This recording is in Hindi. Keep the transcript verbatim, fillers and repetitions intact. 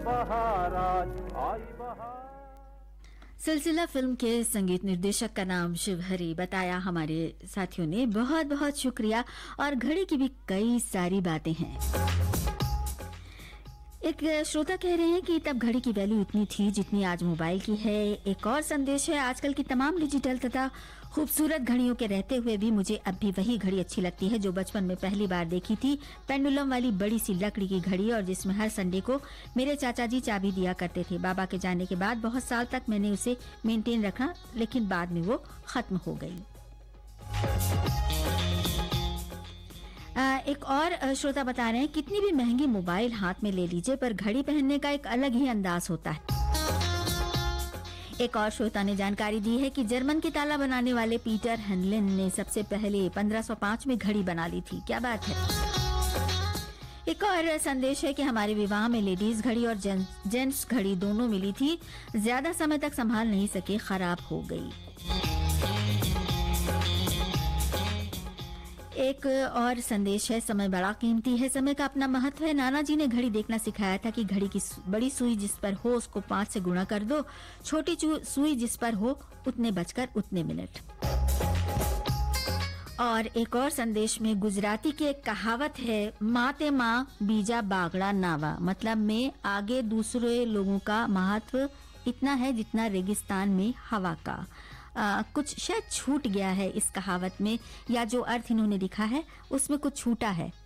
बहार आज आई बहार। सिलसिला फिल्म के संगीत निर्देशक का नाम शिवहरी बताया हमारे साथियों ने। बहुत बहुत शुक्रिया। और घड़ी की भी कई सारी बातें हैं। एक श्रोता कह रहे हैं कि तब घड़ी की वैल्यू इतनी थी जितनी आज मोबाइल की है। एक और संदेश है, आजकल की तमाम डिजिटल तथा खूबसूरत घड़ियों के रहते हुए भी मुझे अब भी वही घड़ी अच्छी लगती है जो बचपन में पहली बार देखी थी। पेंडुलम वाली बड़ी सी लकड़ी की घड़ी, और जिसमें हर संडे को मेरे चाचा जी चाबी दिया करते थे। बाबा के जाने के बाद बहुत साल तक मैंने उसे मेंटेन रखा, लेकिन बाद में वो खत्म हो गई। एक और श्रोता बता रहे हैं, कितनी भी महंगी मोबाइल हाथ में ले लीजिए पर घड़ी पहनने का एक अलग ही अंदाज होता है। एक और श्रोता ने जानकारी दी है कि जर्मन की ताला बनाने वाले पीटर हेनलिन ने सबसे पहले पंद्रह सौ पाँच में घड़ी बना ली थी। क्या बात है। एक और संदेश है कि हमारे विवाह में लेडीज घड़ी और जेंट्स घड़ी दोनों मिली थी, ज्यादा समय तक संभाल नहीं सके, खराब हो गई। एक और संदेश है, समय बड़ा कीमती है, समय का अपना महत्व है। नाना जी ने घड़ी देखना सिखाया था कि घड़ी की बड़ी सुई जिस पर हो उसको पांच से गुणा कर दो, छोटी सुई जिस पर हो उतने बजकर उतने मिनट। और एक और संदेश में गुजराती की एक कहावत है, माते माँ बीजा बागड़ा नावा, मतलब में आगे दूसरे लोगों का महत्व इतना है जितना रेगिस्तान में हवा का। आ, कुछ शायद छूट गया है इस कहावत में, या जो अर्थ इन्होंने लिखा है उसमें कुछ छूटा है।